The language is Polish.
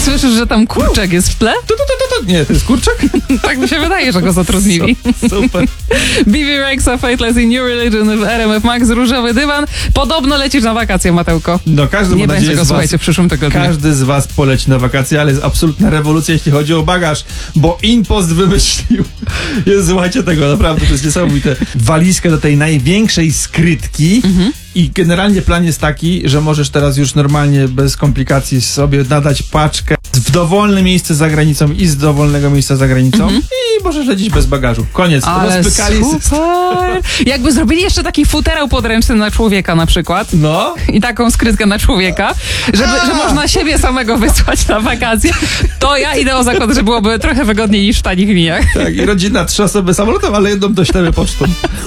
Słyszysz, że tam kurczak jest w tle? Nie, to jest kurczak? Tak mi się wydaje, że go zatrudnili. Super. Bibi Rexa, Faithless i New Religion w RMF Max, różowy dywan. Podobno lecisz na wakacje, Matełko. No każdy Nie ma będzie nadzieję go, z was, słuchajcie, w przyszłym tygodniu. każdy z was poleci na wakacje, ale jest absolutna rewolucja, jeśli chodzi o bagaż, bo InPost wymyślił. Słuchajcie tego, naprawdę, to jest niesamowite. Walizkę do tej największej skrytki i generalnie plan jest taki, że możesz teraz już normalnie, bez komplikacji sobie nadać paczkę w dowolne miejsce za granicą i z dowolnego miejsca za granicą i możesz lecieć bez bagażu. Koniec. Ale Rozpykali super! Jakby zrobili jeszcze taki futerał podręczny na człowieka na przykład. No. I taką skrytkę na człowieka, że można siebie samego wysłać na wakacje, to ja idę o zakład, że byłoby trochę wygodniej niż w tanich liniach. Tak, i rodzina 3 osoby samolotem, ale jedną doślemy pocztą.